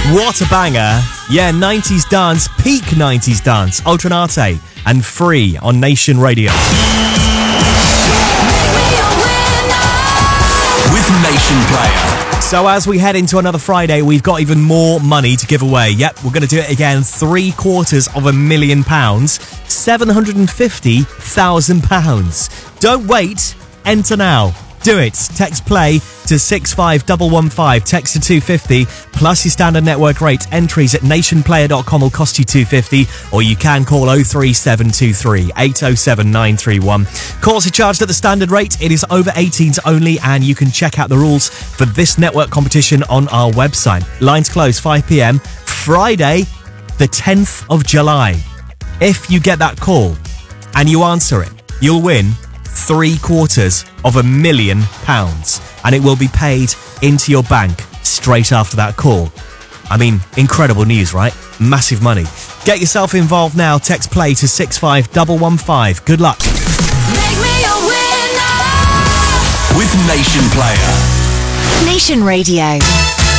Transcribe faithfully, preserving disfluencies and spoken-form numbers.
What a banger. Yeah, nineties dance, peak nineties dance. Ultranate and Free on Nation Radio. With Nation Player. So as we head into another Friday, we've got even more money to give away. Yep, we're going to do it again. Three quarters of a million pounds. seven hundred fifty thousand pounds. Don't wait. Enter now. Do it. Text play to six five one one five. Text to two fifty plus your standard network rate. Entries at nationplayer dot com will cost you two fifty, or you can call oh three seven two three eight oh seven nine three one. Calls are charged at the standard rate. It is over eighteens only, and you can check out the rules for this network competition on our website. Lines close five p.m. Friday, the tenth of July. If you get that call and you answer it, you'll win three quarters of a million pounds, and it will be paid into your bank straight after that call. I mean, incredible news, right? Massive money. Get yourself involved now. Text play to six five one one five. Good luck. Make me a winner with Nation Player. Nation Radio.